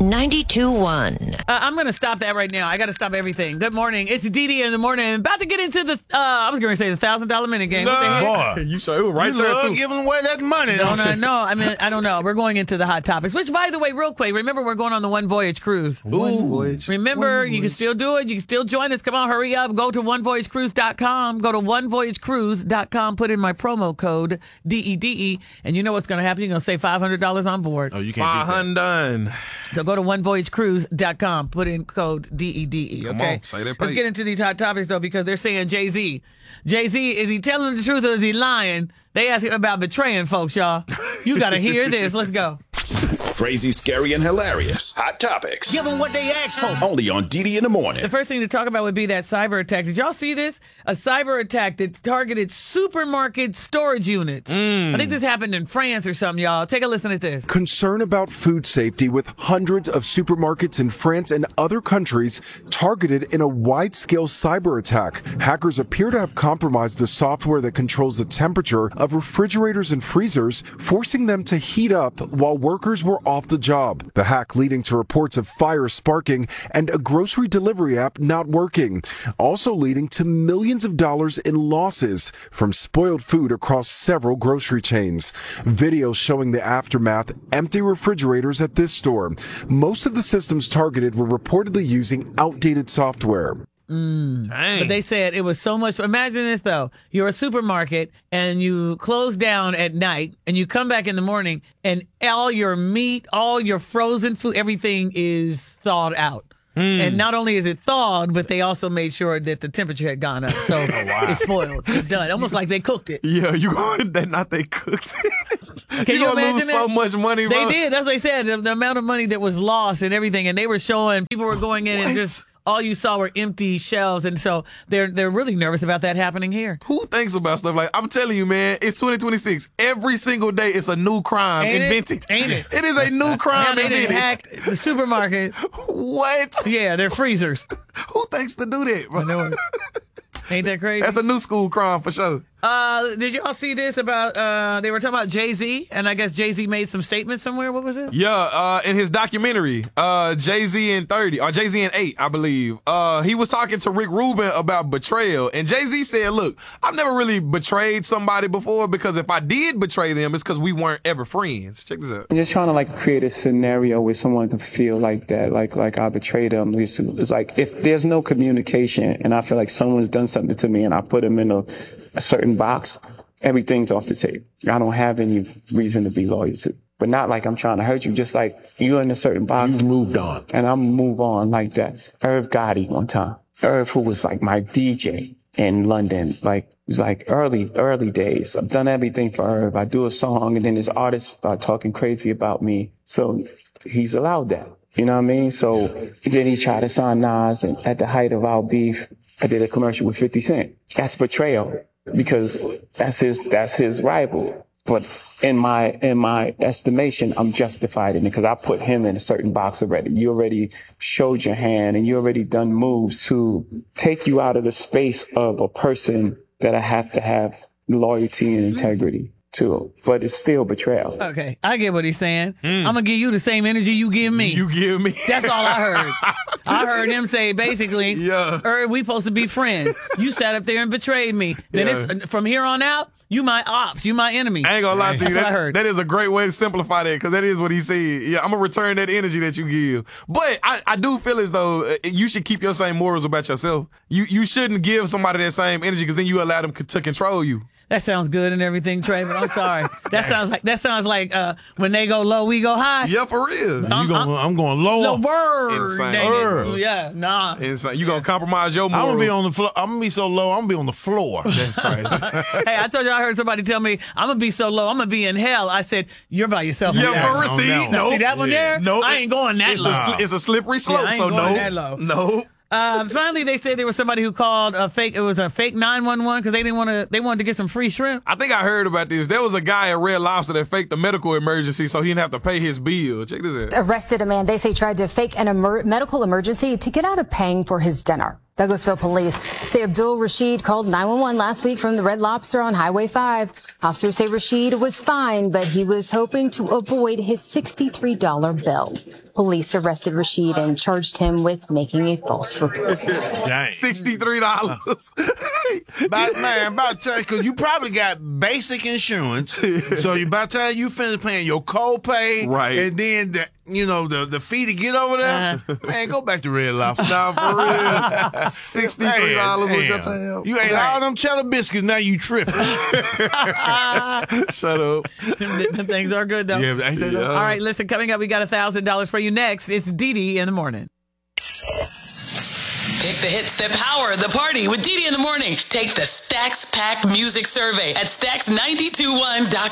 92.1. I'm going to stop that right now. I got to stop everything. Good morning. It's Dee in the morning. About to get into the, I was going to say the $1,000 minute game. What the heck? Boy, you sure it was right there too. Giving away that money. No. I mean, I don't know. We're going into the hot topics, which, by the way, real quick, remember we're going on the One Voyage cruise. One voyage. Remember, you can still do it. You can still join us. Come on, hurry up. Go to onevoyagecruise.com. Go to onevoyagecruise.com. Put in my promo code, DEDE, and you know what's going to happen. You're going to save $500 on board. Oh, you can't beat that. So go to onevoyagecruise.com. Put in code DEDE, okay? Come on, say that Let's page. get into these hot topics, though, because they're saying Jay-Z. Jay-Z, is he telling the truth or is he lying? They ask him about betraying folks, y'all. You got to hear this. Let's go. Crazy, scary, and hilarious. Hot topics. Give them what they asked for. Only on Dee in the morning. The first thing to talk about would be that cyber attack. Did y'all see this? A cyber attack that targeted supermarket storage units. I think this happened in France or something, y'all. Take a listen at this. Concern about food safety with hundreds of supermarkets in France and other countries targeted in a wide-scale cyber attack. Hackers appear to have compromised the software that controls the temperature of refrigerators and freezers, forcing them to heat up while workers were off the job. The hack leading to reports of fire sparking and a grocery delivery app not working, also leading to millions of dollars in losses from spoiled food across several grocery chains. Videos showing the aftermath, empty refrigerators at this store. Most of the systems targeted were reportedly using outdated software. But they said it was so much. Imagine this, though. You're a supermarket and you close down at night and you come back in the morning and all your meat, all your frozen food, everything is thawed out. And not only is it thawed, but they also made sure that the temperature had gone up. So it's spoiled. It's done. Almost like they cooked it. Yeah, you going that not they cooked. Can you gonna imagine lose that? so much money, bro. They did. As I said, the amount of money that was lost and everything. And they were showing, people were going in and just all you saw were empty shelves. And so they're really nervous about that happening here. Who thinks about stuff like? I'm telling you, man. It's 2026. Every single day, it's a new crime invented. Ain't it? It is a new crime Now they done invented. hacked the supermarket. What? Yeah, they're freezers. Who thinks to do that, bro? I know it. Ain't that crazy? That's a new school crime for sure. Did y'all see this about, they were talking about Jay-Z, and I guess Jay-Z made some statements somewhere. What was it? Yeah, in his documentary, Jay-Z and 30, or Jay-Z and 8, I believe, he was talking to Rick Rubin about betrayal. And Jay-Z said, look, I've never really betrayed somebody before because if I did betray them, it's because we weren't ever friends. Check this out. I'm just trying to like create a scenario where someone can feel like that, like I betrayed them. It's like if there's no communication and I feel like someone's done something to me and I put them in a certain box, everything's off the table. I don't have any reason to be loyal to. But not like I'm trying to hurt you, just like you're in a certain box. You've moved on. And I'm move on like that. Irv Gotti one time. Irv, who was like my DJ in London, like it was like early days. I've done everything for Irv. I do a song and then this artist start talking crazy about me. So he's allowed that. You know what I mean? So then he tried to sign Nas, and at the height of our beef, I did a commercial with 50 Cent. That's betrayal because that's his rival. But in my estimation, I'm justified in it because I put him in a certain box already. You already showed your hand and you already done moves to take you out of the space of a person that I have to have loyalty and integrity to. But it's still betrayal. Okay, I get what he's saying. I'm going to give you the same energy you give me. You give me. That's all I heard. I heard him say, basically, Yeah. we supposed to be friends. You sat up there and betrayed me. Then it's from here on out, you my ops, you my enemy. I ain't gonna lie to you. That's what I heard. That is a great way to simplify that because that is what he said. Yeah, I'm gonna return that energy that you give. But I do feel as though you should keep your same morals about yourself. You shouldn't give somebody that same energy because then you allow them to control you. That sounds good and everything, Trey, but I'm sorry. That sounds like when they go low, we go high. Yeah, for real. I'm going lower. No word. Insane. nigga. Yeah, nah. Insane. You gonna compromise your morals. I'm gonna be on the floor. I'm gonna be so low. I'm gonna be on the floor. That's crazy. Hey, I told you I heard somebody tell me I'm gonna be so low, I'm gonna be in hell. I said, you're by yourself. Yeah, now. for receipt. Now, see that one there? No, I ain't going that low. It's a slippery slope. Yeah, I ain't so going no, that low. no. Finally, they said there was somebody who called a fake. It was a fake 911 because they didn't want to. They wanted to get some free shrimp. I think I heard about this. There was a guy at Red Lobster that faked the medical emergency so he didn't have to pay his bill. Check this out. Arrested a man they say tried to fake an medical emergency to get out of paying for his dinner. Douglasville police say Abdul Rashid called 911 last week from the Red Lobster on Highway 5. Officers say Rashid was fine, but he was hoping to avoid his $63 bill. Police arrested Rashid and charged him with making a false report. $63. About time, because you probably got basic insurance. So by the time you finish paying your co-pay, right, and then the fee to get over there, man, go back to Red Lobster. Nah, for real. $63 was your tab. You ate all them cheddar biscuits, now you tripping. Shut up. Things are good, though. Yeah, ain't they? All right, listen, coming up, we got $1,000 for you next. It's Dee Dee in the morning. Pick the hits that power the party with Dee Dee in the morning. Take the Stacks Pack Music Survey at Stacks921.com.